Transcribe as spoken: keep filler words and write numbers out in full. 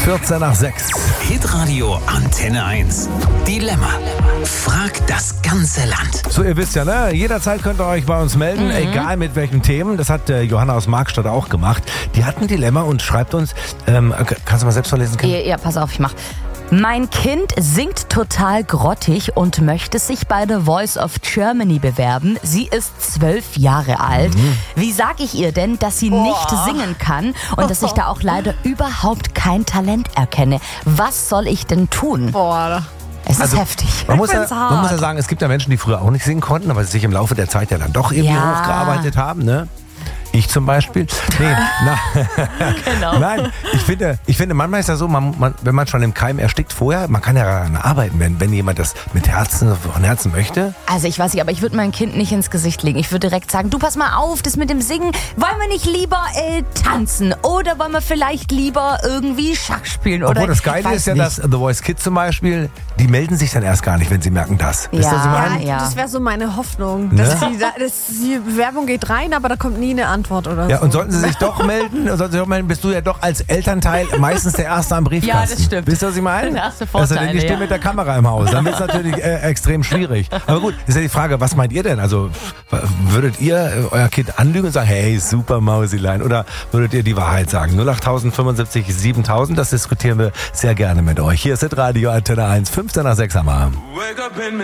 vierzehn nach sechs. Hitradio Antenne eins. Dilemma. Frag das ganze Land. So, ihr wisst ja, ne? Jederzeit könnt ihr euch bei uns melden, mhm. egal mit welchen Themen. Das hat äh, Johanna aus Markstadt auch gemacht. Die hat ein Dilemma und schreibt uns, ähm, kannst du mal selbst vorlesen? Ja, ja, pass auf, ich mach. Mein Kind singt total grottig und möchte sich bei The Voice of Germany bewerben. Sie ist zwölf Jahre alt. Mhm. Wie sag ich ihr denn, dass sie oh. nicht singen kann und dass ich da auch leider überhaupt kein Talent erkenne? Was soll ich denn tun? Boah. Es also, ist heftig. Man muss, ja, man muss ja sagen, es gibt ja Menschen, die früher auch nicht singen konnten, aber sich im Laufe der Zeit ja dann doch irgendwie ja. hochgearbeitet haben, ne? Ich zum Beispiel. Nee, na, genau. Nein, ich finde, ich finde, manchmal ist ja so, man, man, wenn man schon im Keim erstickt vorher, man kann ja daran arbeiten, wenn, wenn jemand das mit Herzen, von Herzen möchte. Also ich weiß nicht, aber ich würde mein Kind nicht ins Gesicht legen. Ich würde direkt sagen, du pass mal auf, das mit dem Singen, wollen wir nicht lieber äh, tanzen oder wollen wir vielleicht lieber irgendwie Schach spielen? Oder Obwohl das Geile ist ja, nicht. dass The Voice Kids zum Beispiel, die melden sich dann erst gar nicht, wenn sie merken das. Ja, Wisst ihr, was ich meine? Ja, das wäre so meine Hoffnung, dass, ne? die, dass die Bewerbung geht rein, aber da kommt nie eine Antwort oder ja, so. Und sollten sie sich doch melden, sollten sie sich doch melden, bist du ja doch als Elternteil meistens der Erste am Briefkasten. Ja, das stimmt. Wisst ihr, was ich meine? Der erste Vorteil, also, die stehen ja. mit der Kamera im Haus. Dann wird es natürlich äh, extrem schwierig. Aber gut, ist ja die Frage, was meint ihr denn? Also würdet ihr äh, euer Kind anlügen und sagen, hey, super Mausilein? Oder würdet ihr die Wahrheit sagen? null acht fünfundsiebzig siebentausend, das diskutieren wir sehr gerne mit euch. Hier ist Hitradio Antenne eins, fünfzehn nach sechs am Abend.